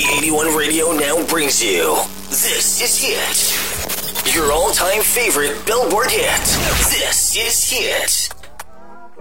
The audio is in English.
B81 Radio now brings you This Is Hit. Your all-time favorite Billboard hit. This is Hit.